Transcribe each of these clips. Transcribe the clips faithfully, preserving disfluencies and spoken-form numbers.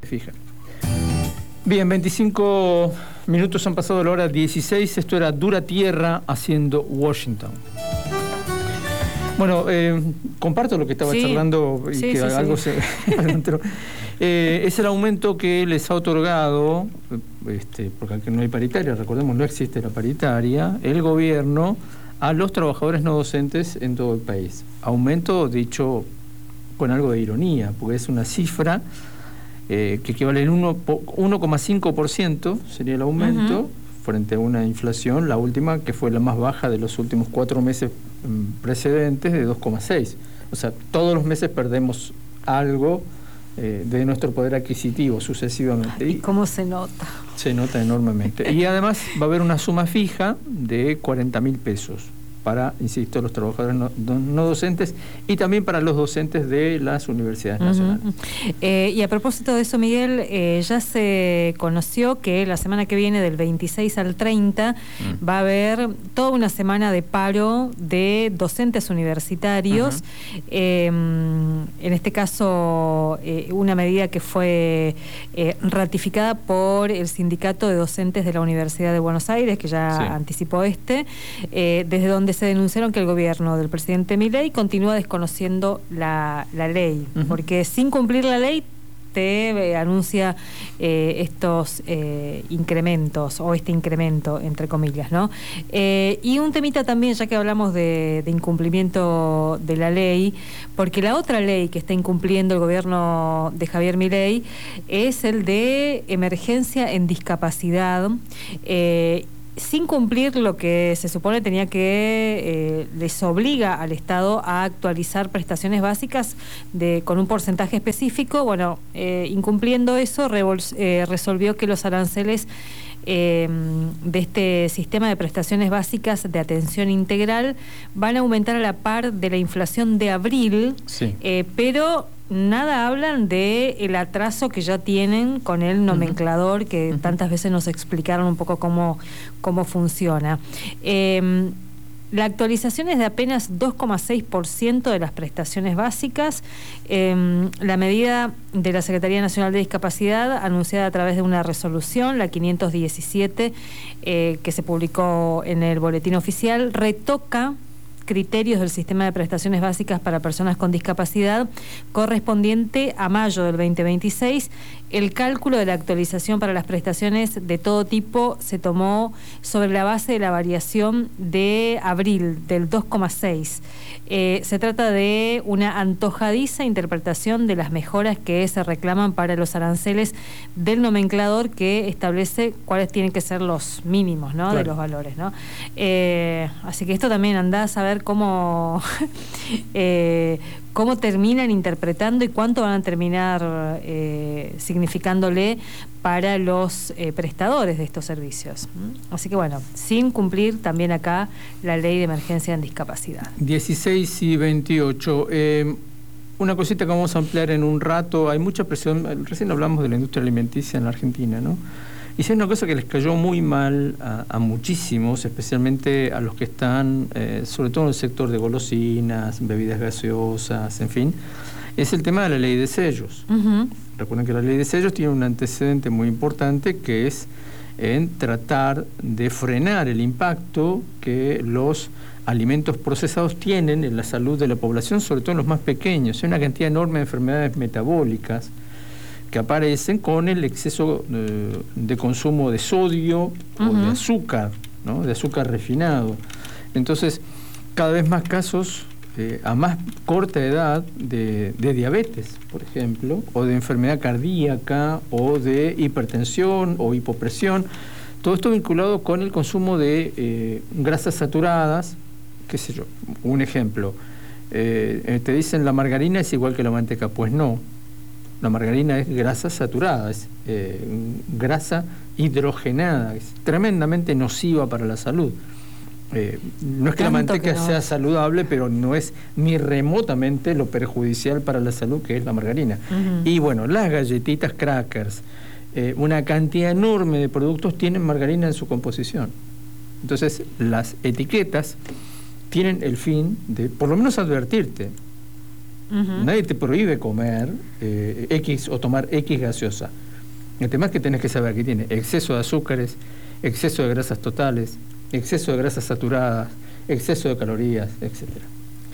Fija. Bien, veinticinco minutos han pasado de la hora dieciséis. Esto era Dura Tierra haciendo Washington. Bueno, eh, comparto lo que estaba sí. charlando y sí, que sí, algo sí. se adentró. Eh, es el aumento que les ha otorgado, este, porque aquí no hay paritaria, recordemos, no existe la paritaria, el gobierno a los trabajadores no docentes en todo el país. Aumento dicho con algo de ironía, porque es una cifra eh, que equivale en uno coma cinco por ciento, sería el aumento, uh-huh. frente a una inflación, la última, que fue la más baja de los últimos cuatro meses precedentes, de dos coma seis. O sea, todos los meses perdemos algo eh, de nuestro poder adquisitivo sucesivamente. ¿Y cómo se nota? Se nota enormemente. Y además va a haber una suma fija de cuarenta mil pesos para, insisto, los trabajadores no, no docentes y también para los docentes de las universidades uh-huh. nacionales. Eh, y a propósito de eso, Miguel, eh, ya se conoció que la semana que viene, del veintiséis al treinta, uh-huh. va a haber toda una semana de paro de docentes universitarios. Uh-huh. Eh, en este caso, eh, una medida que fue eh, ratificada por el Sindicato de Docentes de la Universidad de Buenos Aires, que ya sí. anticipó este, eh, desde donde se denunciaron que el gobierno del presidente Milei continúa desconociendo la, la ley, uh-huh. porque sin cumplir la ley te eh, anuncia eh, estos eh, incrementos, o este incremento, entre comillas, ¿no? Eh, y un temita también, ya que hablamos de, de incumplimiento de la ley, porque la otra ley que está incumpliendo el gobierno de Javier Milei es el de emergencia en discapacidad, eh, sin cumplir lo que se supone tenía que eh, les obliga al Estado a actualizar prestaciones básicas de con un porcentaje específico. Bueno, eh, incumpliendo eso, revol, eh, resolvió que los aranceles eh, de este sistema de prestaciones básicas de atención integral van a aumentar a la par de la inflación de abril, sí. eh, pero nada hablan de el atraso que ya tienen con el nomenclador, uh-huh. que uh-huh. tantas veces nos explicaron un poco cómo, cómo funciona. Eh, la actualización es de apenas dos coma seis por ciento de las prestaciones básicas. Eh, la medida de la Secretaría Nacional de Discapacidad, anunciada a través de una resolución, la quinientos diecisiete, eh, que se publicó en el Boletín Oficial, retoca criterios del sistema de prestaciones básicas para personas con discapacidad correspondiente a mayo del veinte veintiséis. El cálculo de la actualización para las prestaciones de todo tipo se tomó sobre la base de la variación de abril del dos coma seis. Eh, se trata de una antojadiza interpretación de las mejoras que se reclaman para los aranceles del nomenclador, que establece cuáles tienen que ser los mínimos, ¿no? Claro. De los valores, ¿no? Eh, así que esto también andá a saber cómo eh, cómo terminan interpretando y cuánto van a terminar eh, significándole para los eh, prestadores de estos servicios. ¿Mm? Así que bueno, sin cumplir también acá la ley de emergencia en discapacidad. dieciséis y veintiocho. Eh, una cosita que vamos a ampliar en un rato. Hay mucha presión, recién hablamos de la industria alimenticia en la Argentina, ¿no? Y es una cosa que les cayó muy mal a, a muchísimos, especialmente a los que están, eh, sobre todo en el sector de golosinas, bebidas gaseosas, en fin, es el tema de la ley de sellos. Uh-huh. Recuerden que la ley de sellos tiene un antecedente muy importante, que es en tratar de frenar el impacto que los alimentos procesados tienen en la salud de la población, sobre todo en los más pequeños. Hay una cantidad enorme de enfermedades metabólicas que aparecen con el exceso de, de consumo de sodio, uh-huh. o de azúcar, ¿no? De azúcar refinado. Entonces, cada vez más casos eh, a más corta edad de, de diabetes, por ejemplo, o de enfermedad cardíaca, o de hipertensión o hipopresión. Todo esto vinculado con el consumo de eh, grasas saturadas, qué sé yo, un ejemplo. Eh, te dicen la margarina es igual que la manteca, pues no. La margarina es grasa saturada, es eh, grasa hidrogenada, es tremendamente nociva para la salud. Eh, no es que Tanto la manteca que no. sea saludable, pero no es ni remotamente lo perjudicial para la salud que es la margarina. Uh-huh. Y bueno, las galletitas crackers, eh, una cantidad enorme de productos tienen margarina en su composición. Entonces, las etiquetas tienen el fin de, por lo menos, advertirte. Uh-huh. Nadie te prohíbe comer eh, X o tomar X gaseosa. El tema es que tenés que saber que tiene exceso de azúcares, exceso de grasas totales, exceso de grasas saturadas, exceso de calorías, etcétera.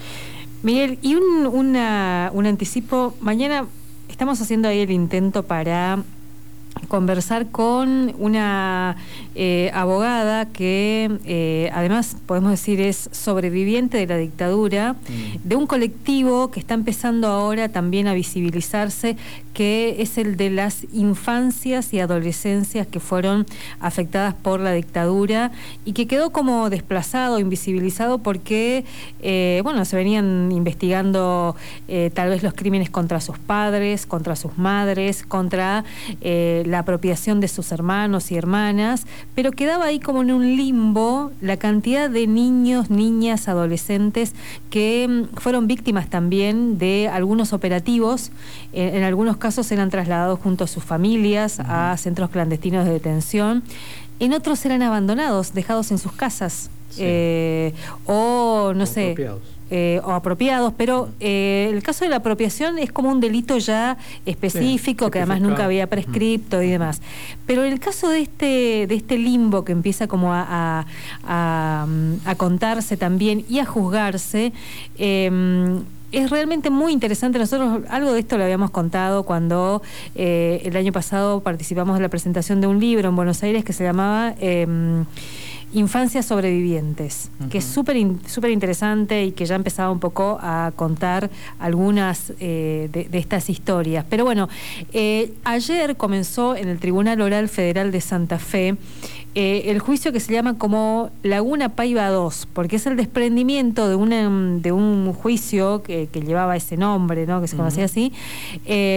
Miguel, y un, una, un anticipo, mañana estamos haciendo ahí el intento para conversar con una eh, abogada que eh, además podemos decir es sobreviviente de la dictadura, mm. de un colectivo que está empezando ahora también a visibilizarse, que es el de las infancias y adolescencias que fueron afectadas por la dictadura y que quedó como desplazado, invisibilizado porque eh, bueno, se venían investigando eh, tal vez los crímenes contra sus padres, contra sus madres, contra eh, la apropiación de sus hermanos y hermanas, pero quedaba ahí como en un limbo la cantidad de niños, niñas, adolescentes que mm, fueron víctimas también de algunos operativos. En, en algunos casos eran trasladados junto a sus familias uh-huh. a centros clandestinos de detención. En otros eran abandonados, dejados en sus casas. Sí. Eh, o no o sé... Apropiados. Eh, o apropiados, pero eh, el caso de la apropiación es como un delito ya específico, sí, que además nunca había prescripto uh-huh. y demás. Pero en el caso de este, de este limbo que empieza como a, a, a, a contarse también y a juzgarse, eh, es realmente muy interesante. Nosotros algo de esto lo habíamos contado cuando eh, el año pasado participamos de la presentación de un libro en Buenos Aires que se llamaba... Eh, Infancias sobrevivientes, uh-huh. que es súper súper interesante y que ya empezaba un poco a contar algunas eh, de, de estas historias. Pero bueno, eh, ayer comenzó en el Tribunal Oral Federal de Santa Fe eh, el juicio que se llama como Laguna Paiva dos, porque es el desprendimiento de, una, de un juicio que, que llevaba ese nombre, ¿no? Que se conocía uh-huh. así. Eh,